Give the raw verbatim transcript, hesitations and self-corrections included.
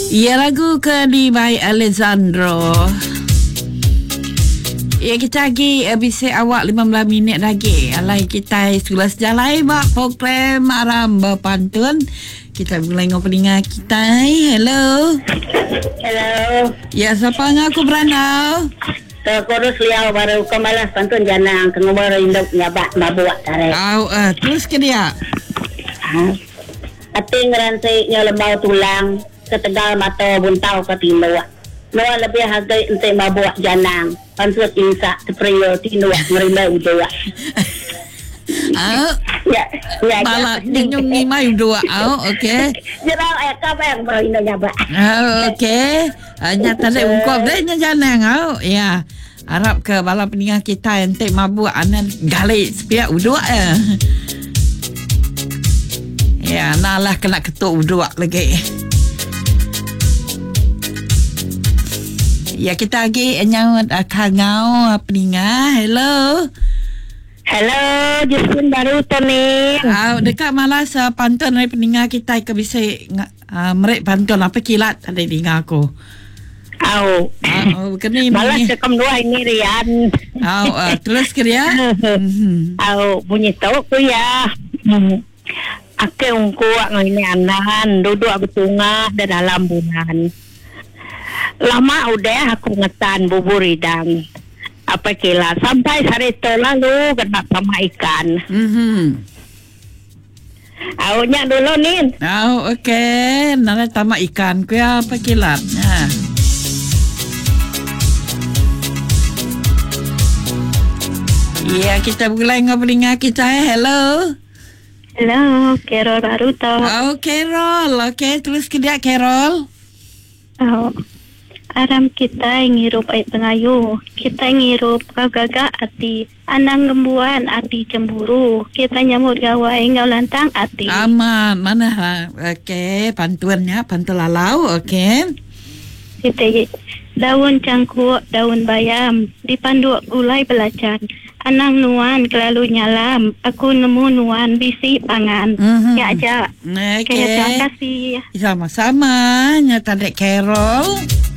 Ya, lagu ke di by Alessandro. Ya, kita lagi uh, bisik awak lima belas minit lagi. Alai kita sekolah sejalai bak program aram berpantun. Kita mulai ngobrol kita. Hello. Hello. Ya, siapa ngaku beranau? Kurus liau baru kembalas pantun janang kengumur induk nyabak mabuak tarik. Au, uh, terus ke dia. Ati ngerantai nyolembau tulang ketegal mata buntau ke tino. Noa lebih harga ente mabuak janang. Pansut insa tepriyo tino ngerima udua. Au. Ya, ya. Malah nyung ngimai dua. Au, okey. Jerau eh kapan yang baru induk nyabak. Au, okey. Hanya tadi ungkap deh janang. Au, ya. Harap ke bala peninggal kita ente mabuk anan galik sepiak uduk ya. Ya, nalah kena ketuk uduk lagi. Ya, kita lagi nyawat kangau peninggal. Hello. Hello, Justin baru Tony. Ah, dekat malas uh, pantun dari peninggal kita ke bisa uh, merek pantun apa kilat ada di aku. Au. Oh, kena ini. Balas sekam dua ini Rian. Au, uh, terus ke dia. Au, bunyi tahu ku ya. Ake ungku ngini anan, duduk betungah dan dalam bulan. Lama udah aku ngetan bubur hidang. Apa kila sampai hari itu lalu kena sama ikan. Mhm. Aunya dulu nih. Oh, okey. Nara tama ikan ku ya apa kilat. Ha. Ya, kita mulai ngobrol dengan kita. Hello. Hello, Carol Baruto. Oh, Carol. Okey, terus ke dia Carol. Oh. Aram kita ngirup air pengayu. Kita ngirup kagaga ati. Anang gembuan ati cemburu. Kita nyamut gawai ngau lantang ati. Aman. Mana ha? Okey, pantuannya pantun lalau. Okey. Kita daun cangkuk, daun bayam. Dipanduk gulai belacan. Anang nuan kelalu nyalam. Aku nemu nuan bisi pangan. Mm-hmm. Ya aja. Okey. Terima kasih. Sama-sama. Nyata dek Carol.